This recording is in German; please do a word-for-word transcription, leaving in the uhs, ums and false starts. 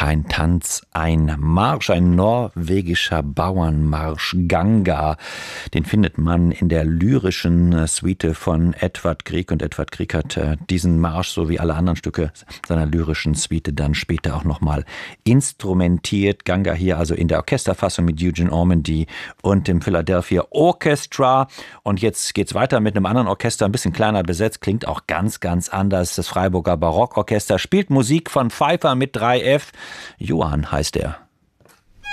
Ein Tanz, ein Marsch, ein norwegischer Bauernmarsch, Ganga. Den findet man in der lyrischen Suite von Edvard Grieg. Und Edvard Grieg hat äh, diesen Marsch sowie alle anderen Stücke seiner lyrischen Suite dann später auch nochmal instrumentiert. Ganga hier also in der Orchesterfassung mit Eugene Ormandy und dem Philadelphia Orchestra. Und jetzt geht's weiter mit einem anderen Orchester, ein bisschen kleiner besetzt, klingt auch ganz, ganz anders. Das Freiburger Barockorchester spielt Musik von Pfeiffer mit drei F. Johann heißt er.